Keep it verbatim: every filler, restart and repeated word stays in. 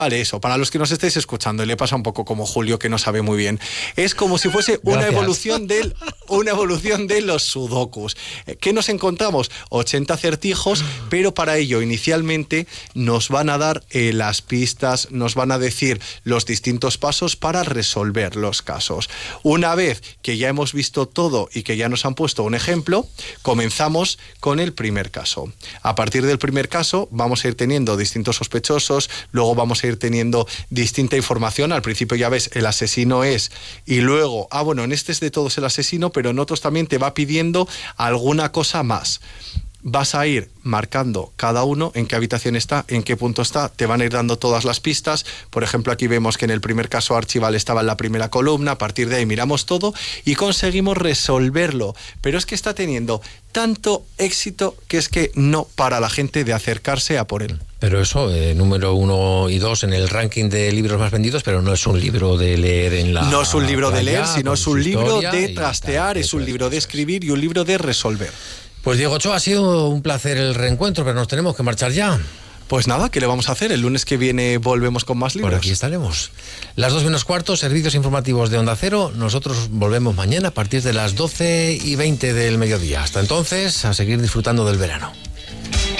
Vale, eso, para los que nos estéis escuchando, y le pasa un poco como Julio, que no sabe muy bien, es como si fuese una evolución, del, una evolución de los sudokus. ¿Qué nos encontramos? ochenta acertijos, pero para ello inicialmente nos van a dar eh, las pistas, nos van a decir los distintos pasos para resolver los casos. Una vez que ya hemos visto todo y que ya nos han puesto un ejemplo, comenzamos con el primer caso. A partir del primer caso vamos a ir teniendo distintos sospechosos, luego vamos a ir teniendo distinta información. Al principio ya ves, el asesino es, y luego, ah bueno, en este es de todos el asesino, pero en otros también te va pidiendo alguna cosa más. Vas a ir marcando cada uno en qué habitación está, en qué punto está, te van a ir dando todas las pistas. Por ejemplo, aquí vemos que en el primer caso Archival estaba en la primera columna, a partir de ahí miramos todo y conseguimos resolverlo. Pero es que está teniendo tanto éxito que es que no para la gente de acercarse a por él. Pero eso, eh, número uno y dos en el ranking de libros más vendidos, pero no es un libro de leer en la No es un libro playa, de leer, sino es un libro de y trastear, tal, es un libro de escribir y un libro de resolver. Pues Diego Ochoa, ha sido un placer el reencuentro, pero nos tenemos que marchar ya. Pues nada, ¿qué le vamos a hacer? El lunes que viene volvemos con más libros. Por aquí estaremos. Las dos menos cuarto, servicios informativos de Onda Cero. Nosotros volvemos mañana a partir de las doce y veinte del mediodía. Hasta entonces, a seguir disfrutando del verano.